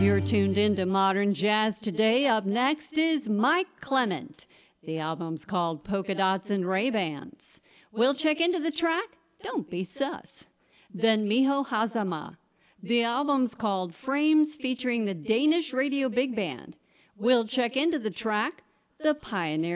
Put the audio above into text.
You're tuned into Modern Jazz today. Up next is Mike Clement. The album's called Polka Dots and Ray-Bans. We'll check into the track, Don't Be Sus. Then Miho Hazama. The album's called Frames, featuring the Danish Radio Big Band. We'll check into the track, The Pioneer.